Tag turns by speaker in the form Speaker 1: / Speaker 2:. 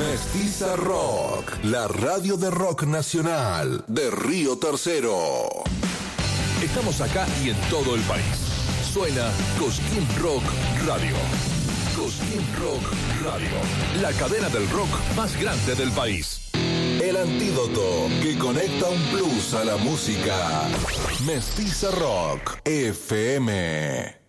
Speaker 1: Mestiza Rock, la radio de rock nacional de Río Tercero. Estamos acá y en todo el país. Suena Cosquín Rock Radio. Cosquín Rock Radio, la cadena del rock más grande del país. El antídoto que conecta un plus a la música. Mestiza Rock FM.